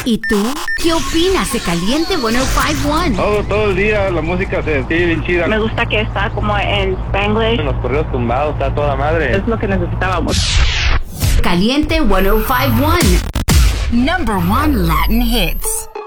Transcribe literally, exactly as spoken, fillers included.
¿Y tú? ¿Qué opinas de Caliente ciento cinco punto uno? Todo, todo el día la música se sigue bien chida. Me gusta que está como en Spanglish. En los correos tumbados, está toda madre. Es lo que necesitábamos. Caliente ciento cinco punto uno. Number one Latin hits.